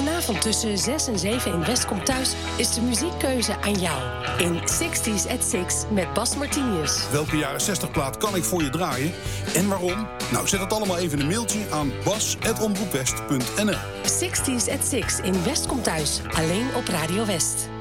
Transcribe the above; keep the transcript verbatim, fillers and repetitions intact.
Vanavond tussen zes en zeven in West komt Thuis is de muziekkeuze aan jou. In zestig's at six met Bas Martinius. Welke jaren zestig plaat kan ik voor je draaien en waarom? Nou, zet het allemaal even in een mailtje aan bas at omroep west punt n l. zestig's at six in West komt Thuis. Alleen op Radio West.